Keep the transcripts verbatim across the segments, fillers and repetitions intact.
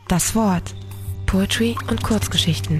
Das Wort. Poetry und Kurzgeschichten.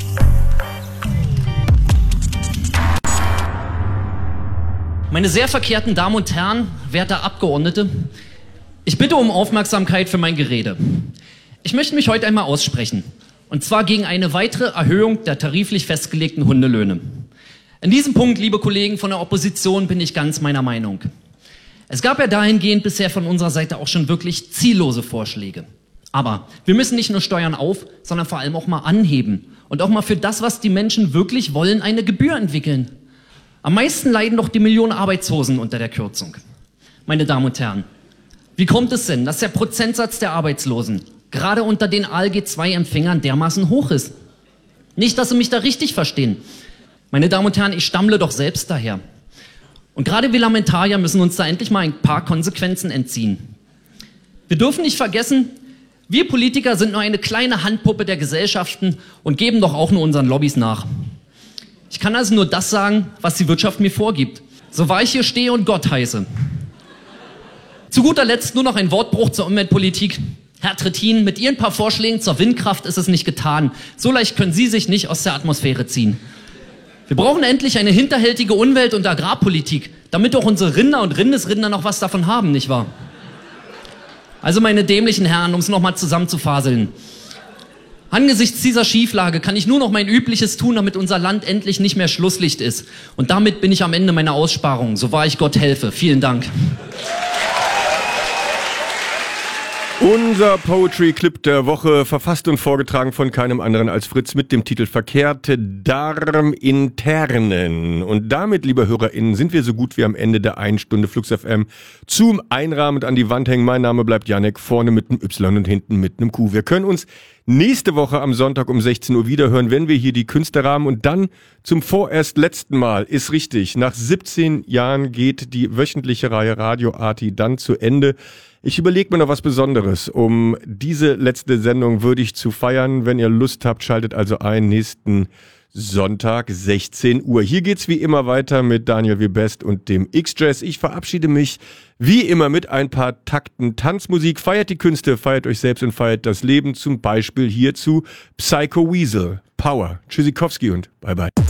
Meine sehr verkehrten Damen und Herren, werte Abgeordnete, ich bitte um Aufmerksamkeit für mein Gerede. Ich möchte mich heute einmal aussprechen, und zwar gegen eine weitere Erhöhung der tariflich festgelegten Hundelöhne. In diesem Punkt, liebe Kollegen von der Opposition, bin ich ganz meiner Meinung. Es gab ja dahingehend bisher von unserer Seite auch schon wirklich ziellose Vorschläge. Aber wir müssen nicht nur Steuern auf, sondern vor allem auch mal anheben und auch mal für das, was die Menschen wirklich wollen, eine Gebühr entwickeln. Am meisten leiden doch die Millionen Arbeitslosen unter der Kürzung. Meine Damen und Herren, wie kommt es denn, dass der Prozentsatz der Arbeitslosen gerade unter den A L G zwei Empfängern dermaßen hoch ist? Nicht, dass Sie mich da richtig verstehen. Meine Damen und Herren, ich stammle doch selbst daher. Und gerade wir Lamentarier müssen uns da endlich mal ein paar Konsequenzen entziehen. Wir dürfen nicht vergessen, wir Politiker sind nur eine kleine Handpuppe der Gesellschaften und geben doch auch nur unseren Lobbys nach. Ich kann also nur das sagen, was die Wirtschaft mir vorgibt. So wahr ich hier stehe und Gott heiße. Zu guter Letzt nur noch ein Wortbruch zur Umweltpolitik. Herr Trittin, mit Ihren paar Vorschlägen zur Windkraft ist es nicht getan. So leicht können Sie sich nicht aus der Atmosphäre ziehen. Wir brauchen endlich eine hinterhältige Umwelt- und Agrarpolitik, damit auch unsere Rinder und Rindesrinder noch was davon haben, nicht wahr? Also meine dämlichen Herren, um es nochmal zusammenzufaseln. Angesichts dieser Schieflage kann ich nur noch mein Übliches tun, damit unser Land endlich nicht mehr Schlusslicht ist. Und damit bin ich am Ende meiner Aussparung, so wahr ich Gott helfe. Vielen Dank. Unser Poetry-Clip der Woche, verfasst und vorgetragen von keinem anderen als Fritz mit dem Titel Verkehrte Darminternen. Und damit, liebe HörerInnen, sind wir so gut wie am Ende der einen Stunde Flux F M zum Einrahmen und an die Wand hängen. Mein Name bleibt Jannik, vorne mit einem Y und hinten mit einem Q. Wir können uns nächste Woche am Sonntag um sechzehn Uhr wiederhören, wenn wir hier die Künste rahmen. Und dann zum vorerst letzten Mal, ist richtig, nach siebzehn Jahren geht die wöchentliche Reihe Radio Arti dann zu Ende. Ich überlege mir noch was Besonderes, um diese letzte Sendung würdig zu feiern. Wenn ihr Lust habt, schaltet also ein, nächsten Sonntag, sechzehn Uhr. Hier geht's wie immer weiter mit Daniel W. Best und dem X-Jazz. Ich verabschiede mich wie immer mit ein paar Takten Tanzmusik. Feiert die Künste, feiert euch selbst und feiert das Leben. Zum Beispiel hierzu Psycho Weasel. Power. Tschüssikowski und bye bye.